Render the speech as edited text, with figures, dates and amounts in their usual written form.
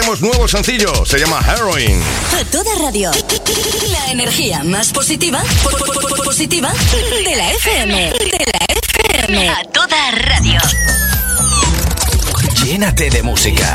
Tenemos nuevo sencillo, se llama Heroin. A toda radio. La energía más positiva de la FM. A toda radio. Llénate de música.